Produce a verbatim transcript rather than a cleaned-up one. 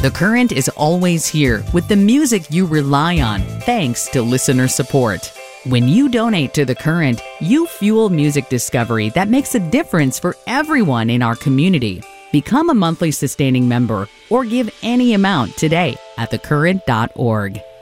The Current is always here with the music you rely on, thanks to listener support. When you donate to The Current, you fuel music discovery that makes a difference for everyone in our community. Become a monthly sustaining member or give any amount today at the current dot org.